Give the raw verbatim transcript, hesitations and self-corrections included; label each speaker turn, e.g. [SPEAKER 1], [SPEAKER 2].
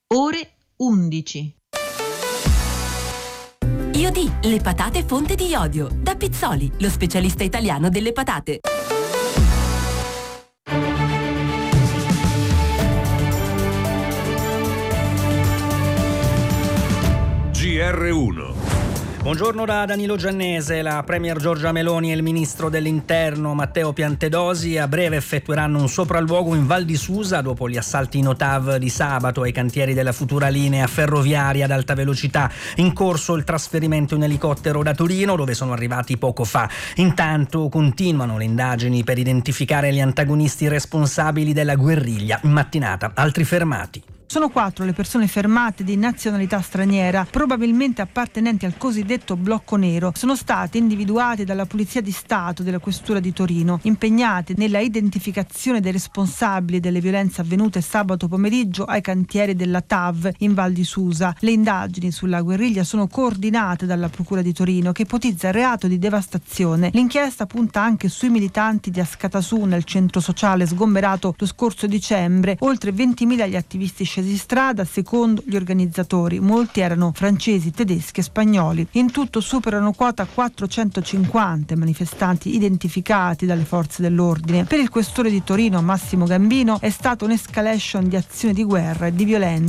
[SPEAKER 1] Ore undici.
[SPEAKER 2] Iodì, le patate fonte di iodio. Da Pizzoli, lo specialista italiano delle patate.
[SPEAKER 3] G R uno.
[SPEAKER 4] Buongiorno da Danilo Giannese. La premier Giorgia Meloni e il ministro dell'Interno Matteo Piantedosi a breve effettueranno un sopralluogo in Val di Susa dopo gli assalti in O T A V di sabato ai cantieri della futura linea ferroviaria ad alta velocità. In corso il trasferimento in elicottero da Torino, dove sono arrivati poco fa. Intanto continuano le indagini per identificare gli antagonisti responsabili della guerriglia. In mattinata altri fermati.
[SPEAKER 5] Sono quattro le persone fermate di nazionalità straniera, probabilmente appartenenti al cosiddetto blocco nero. Sono state individuate dalla Polizia di Stato della Questura di Torino, impegnate nella identificazione dei responsabili delle violenze avvenute sabato pomeriggio ai cantieri della T A V in Val di Susa. Le indagini sulla guerriglia sono coordinate dalla Procura di Torino, che ipotizza il reato di devastazione. L'inchiesta punta anche sui militanti di Ascatasu, nel centro sociale sgomberato lo scorso dicembre. Oltre ventimila gli attivisti scesi in strada, secondo gli organizzatori. Molti erano francesi, tedeschi e spagnoli. In tutto superano quota quattrocentocinquanta manifestanti identificati dalle forze dell'ordine. Per il questore di Torino Massimo Gambino è stata un'escalation di azioni di guerra e di violenza